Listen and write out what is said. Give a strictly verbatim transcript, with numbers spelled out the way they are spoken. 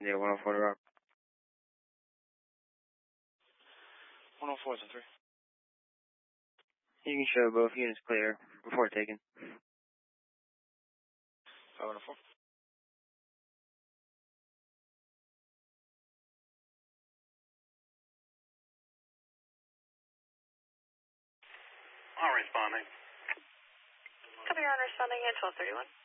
Yeah, one oh four to rock. one oh four is a three. You can show both units clear before taking. five one oh four. I'm responding. Copy, you're on responding at twelve thirty-one.